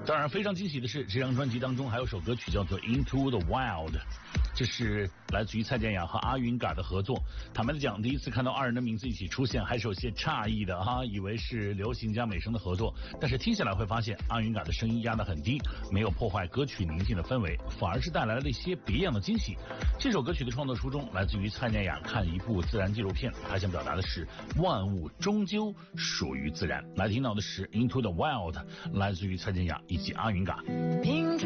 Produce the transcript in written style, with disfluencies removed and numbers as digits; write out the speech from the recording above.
当然非常惊喜的是，这张专辑当中还有首歌曲叫做 Into the Wild， 这是来自于蔡健雅和阿云嘎的合作。坦白的讲，第一次看到二人的名字一起出现还是有些诧异的哈，以为是流行加美声的合作，但是听下来会发现阿云嘎的声音压得很低，没有破坏歌曲宁静的氛围，反而是带来了一些别样的惊喜。这首歌曲的创作初衷来自于蔡健雅看一部自然纪录片，她想表达的是万物终究属于自然。来听到的是 Into the Wild， 来自于蔡健雅以及阿云嘎。